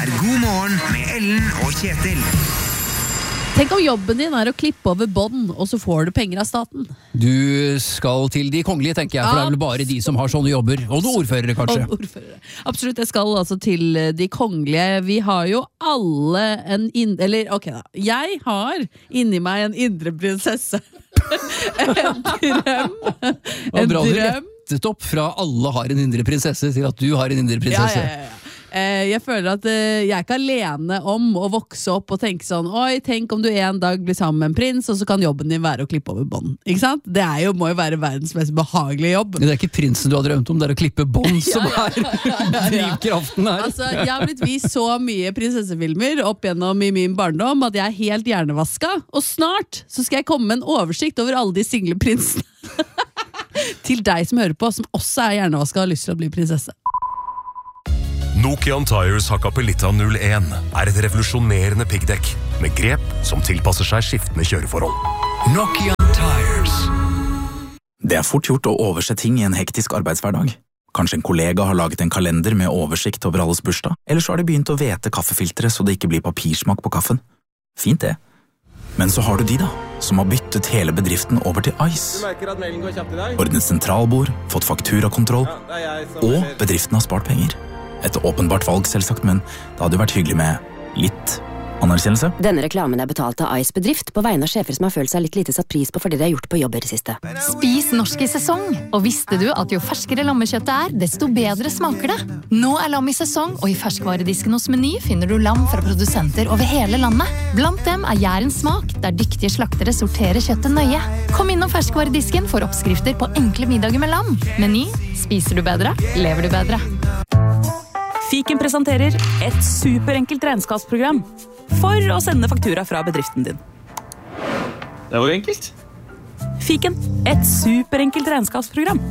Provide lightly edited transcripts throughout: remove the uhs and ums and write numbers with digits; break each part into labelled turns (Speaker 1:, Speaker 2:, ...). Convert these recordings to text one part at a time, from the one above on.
Speaker 1: God morgen med Ellen og Kjetil.
Speaker 2: Tenk om jobben din å klippe over bånd, og så får du penger av staten.
Speaker 3: Du skal til de kongelige, tenker jeg, for det vel bare de som har sånne jobber. Og noen ordførere, kanskje.
Speaker 2: Og ordførere. Absolutt, jeg skal altså til de kongelige. Vi har jo alle jeg har inni meg en indre prinsesse. En drøm.
Speaker 3: En bra drøm. Opp fra alle har en indre prinsesse til at du har en indre prinsesse.
Speaker 2: Ja. Jeg føler at jeg ikke alene om å vokse opp og tenke sånn, oi, tenk om du en dag blir sammen med en prins, og så kan jobben din være å klippe over bånd. Ikke sant? Det må jo være verdens mest behagelige jobb.
Speaker 3: Det ikke prinsen du har drømt om, det å klippe bånd som drivkraften her.
Speaker 2: Altså, jeg har blitt vist så mye prinsessefilmer opp gjennom i min barndom at jeg er helt hjernevaska, og snart så skal jeg komme med en oversikt over alle de single prinsene. Til deg som hører på, som også er hjernevaska og har lyst til å bli prinsesse.
Speaker 4: Nokian Tires Hakkapelitta 01 et revolusjonerende piggdekk med grep som tilpasser seg skiftende kjøreforhold.
Speaker 1: Nokian Tires.
Speaker 5: Det fort gjort å overse ting i en hektisk arbeidshverdag. Kanskje en kollega har laget en kalender med oversikt over alles bursdag, eller så har de begynt å vete kaffefilteret så det ikke blir papirsmak på kaffen. Fint det. Men så har du de da, som har byttet hele bedriften over til Ice. Ordnet sentralbord, fått fakturakontroll, og bedriften har spart penger. Et åpenbart valg selvsagt, men det hadde jo vært hyggelig med litt anerkjennelse.
Speaker 6: Denne reklamen betalt av Ice Bedrift på vegne av sjefer som har følt seg litt lite satt pris på fordi de har gjort på jobb i det siste.
Speaker 7: Spis norsk i sesong, og visste du at jo ferskere lammekjøttet desto bedre smaker det? Nå lam i sesong, og i ferskvaredisken hos Meny finner du lam fra produsenter over hele landet. Blant dem Jærens smak, der dyktige slaktere sorterer kjøttet nøye. Kom innom ferskvaredisken for oppskrifter på enkle middager med lam. Meny, spiser du bedre, lever du bedre.
Speaker 8: Fiken presenterer et superenkelt regnskapsprogram for å sende faktura fra bedriften din.
Speaker 9: Det var enkelt.
Speaker 8: Fiken, et superenkelt regnskapsprogram.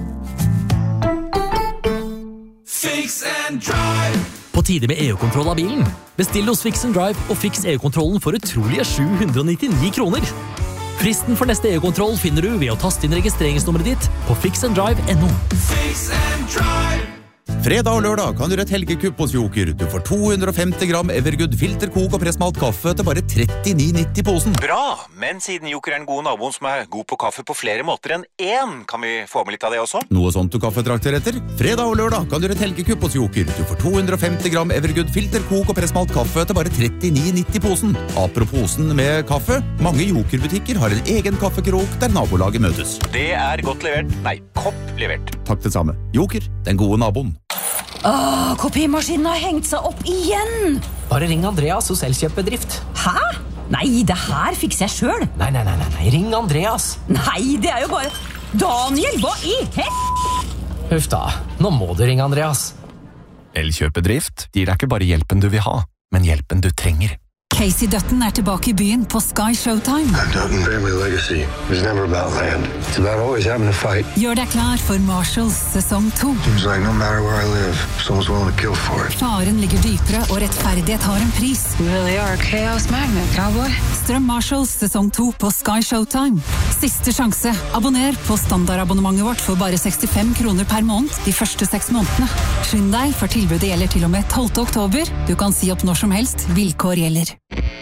Speaker 10: Fix and Drive.
Speaker 11: På tide med EU-kontroll av bilen. Bestill hos Fix and Drive og fiks EU-kontrollen for utrolige 799 kroner. Fristen for neste EU-kontroll finner du ved å taste inn registreringsnummeret ditt på fixanddrive.no.
Speaker 10: Fix and Drive.
Speaker 12: Fredag og lørdag kan du gjøre et helgekupp hos Joker. Du får 250 gram Evergood filterkok og pressmalt kaffe til bare 39,90 posen.
Speaker 13: Bra, men siden Joker en god naboen som god på kaffe på flere måter enn én, kan vi få med litt av det også?
Speaker 12: Noe sånt du kaffetrakter etter? Fredag og lørdag kan du gjøre et helgekupp hos Joker. Du får 250 gram Evergood filterkok og pressmalt kaffe til bare 39,90 posen. Apropos posen med kaffe, mange Joker-butikker har en egen kaffekrok der nabolaget møtes.
Speaker 13: Det godt levert. Nei, kopp levert.
Speaker 12: Takk det samme. Joker, den gode naboen.
Speaker 14: Kopimaskinen har hengt seg opp igjen.
Speaker 15: Bare ring Andreas hos Elkjøp-bedrift.
Speaker 14: Hæ? Nei, det her fikser jeg selv.
Speaker 15: Nei, ring Andreas.
Speaker 14: Nei, det jo bare... Daniel, hva i
Speaker 15: Huff da, nå må du ringe Andreas.
Speaker 4: Elkjøp-bedrift gir deg ikke bare hjelpen du vil ha, men hjelpen du trenger.
Speaker 16: Casey Dutton tilbake i byen på Sky Showtime.
Speaker 17: Dutton family legacy was never about land. It's about always having to fight.
Speaker 16: Gjør deg klar for Marshalls sesong 2.
Speaker 17: Seems like no matter where I live, someone's willing to kill for it.
Speaker 16: Faren ligger dypere, og rettferdighet har en pris.
Speaker 14: You really are a chaos magnet, cowboy.
Speaker 16: Strøm Marshalls sesong 2 på Sky Showtime. Siste sjanse. Abonner på standardabonnementet vårt for bare 65 kroner per måned de første 6 månedene. Skynd deg, for tilbudet gjelder til og med 12. oktober. Du kan si opp når som helst. Vilkår gjelder.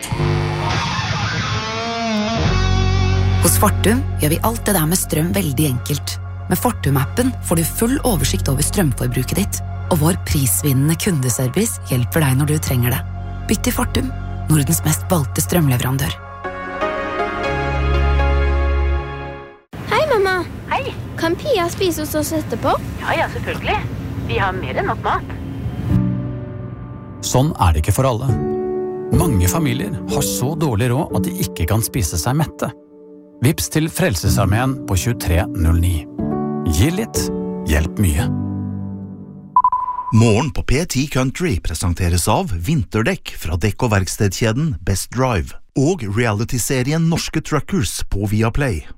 Speaker 6: Hos Fortum gjør vi alt det der med strøm veldig enkelt. Med Fortum-appen får du full oversikt over strømforbruket ditt, og vår prisvinnende kundeservice hjelper deg når du trenger det. Bytt til Fortum, Nordens mest valgte strømleverandør.
Speaker 18: Hei, mamma.
Speaker 19: Hei.
Speaker 18: Kan Pia spise hos oss etterpå?
Speaker 19: Ja, selvfølgelig. Vi har mer enn nok mat.
Speaker 20: Sånn det ikke for alle. Mange familier har så dårlig råd at de ikke kan spise seg mette. Vips til Frelsesarmeen på 2309. Gi litt, hjelp mye.
Speaker 21: Morgen på P10 Country presenteres av vinterdekk fra dekk- og verkstedkjeden Best Drive og reality-serien Norske Truckers på Viaplay.